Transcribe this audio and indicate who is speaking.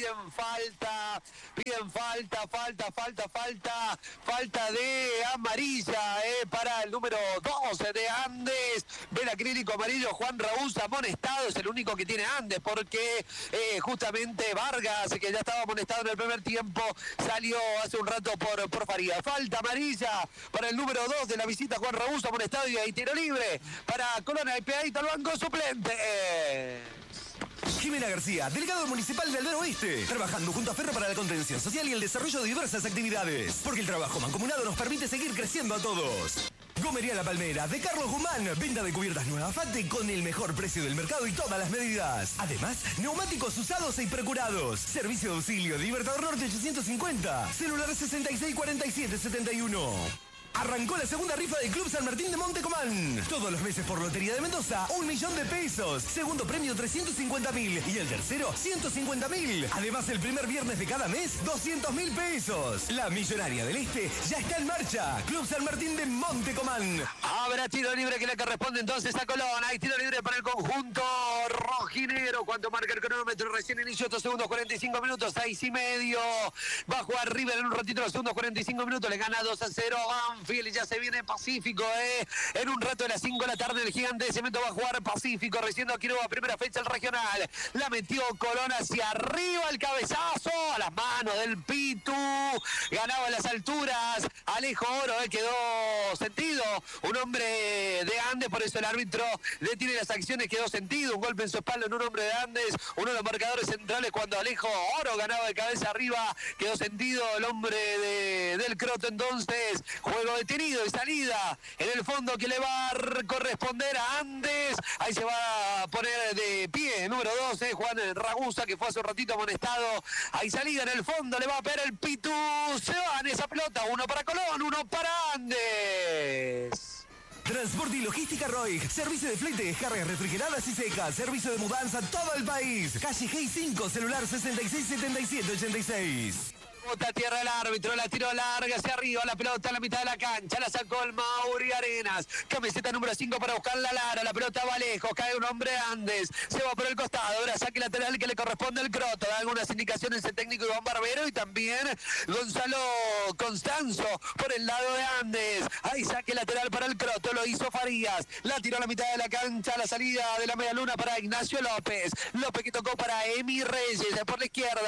Speaker 1: falta de amarilla para el número 12 de Andes. Ve el acrílico amarillo, Juan Raúl amonestado, es el único que tiene Andes, porque justamente Vargas, que ya estaba amonestado en el primer tiempo, salió hace un rato por Faría. Falta amarilla para el número 2 de la visita, Juan Raúl amonestado, y ahí tiro libre para Colona y pegadito al banco suplente.
Speaker 2: Jimena García, delegado municipal de Aldea Oeste, trabajando junto a Ferro para la contención social y el desarrollo de diversas actividades, porque el trabajo mancomunado nos permite seguir creciendo a todos. Gomería La Palmera, de Carlos Guzmán, venta de cubiertas nuevas Fate con el mejor precio del mercado y todas las medidas. Además, neumáticos usados e procurados. Servicio de auxilio, Libertador Norte 850, celular 664771. Arrancó la segunda rifa del Club San Martín de Montecomán. Todos los meses por Lotería de Mendoza, 1.000.000 pesos. Segundo premio, 350.000. Y el tercero, 150.000. Además, el primer viernes de cada mes, 200.000 pesos. La Millonaria del Este ya está en marcha. Club San Martín de Montecomán.
Speaker 1: Habrá tiro libre que le corresponde entonces a Colón. Hay tiro libre para el conjunto rojinegro. ¿Cuánto marca el cronómetro? Recién inició estos segundos, 45 minutos, 6:30. Va a jugar River en un ratito, los segundos 45 minutos. Le gana 2-0 Banfield y ya se viene Pacífico. En un rato de las 5 de la tarde el gigante de cemento va a jugar Pacífico. Recién aquí nueva primera fecha el regional. La metió Colón hacia arriba, el cabezazo a las manos del Pitu. Ganaba en las alturas. Alejo Oro quedó sentido. Un hombre de Andes, por eso el árbitro detiene las acciones, quedó sentido. Un golpe en su espalda en un hombre de Andes. Uno de los marcadores centrales cuando Alejo Oro ganaba de cabeza arriba. Quedó sentido el hombre del Croto. Entonces, juego detenido y salida en el fondo que le va a corresponder a Andes. Ahí se va a poner de pie, número 12, Juan Ragusa, que fue hace un ratito amonestado. Ahí salida en el fondo, le va a pegar el Pitu. Se va en esa pelota, uno para Colón, uno para Andes.
Speaker 2: Transporte y logística Roig. Servicio de flete, cargas refrigeradas y secas. Servicio de mudanza a todo el país. Calle G5, celular 667786.
Speaker 1: Bota tierra el árbitro, la tiró larga hacia arriba, la pelota en la mitad de la cancha, la sacó el Mauri Arenas, camiseta número 5 para buscar la Lara, la pelota va lejos, cae un hombre Andes, se va por el costado, ahora saque lateral que le corresponde al Croto, da algunas indicaciones el técnico Iván Barbero y también Gonzalo Constanzo por el lado de Andes. Ahí saque lateral para el Croto, lo hizo Farías, la tiró a la mitad de la cancha, la salida de la media luna para Ignacio López, López que tocó para Emi Reyes por la izquierda.